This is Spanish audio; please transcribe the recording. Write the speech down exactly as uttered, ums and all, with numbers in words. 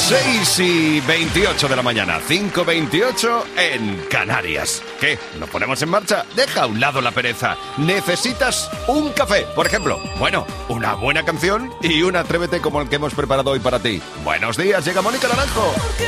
seis y veintiocho de la mañana, cinco y veintiocho en Canarias. ¿Qué? ¿Nos ponemos en marcha? Deja a un lado la pereza. ¿Necesitas un café, por ejemplo? Bueno, una buena canción y un atrévete como el que hemos preparado hoy para ti. Buenos días, llega Mónica Naranjo.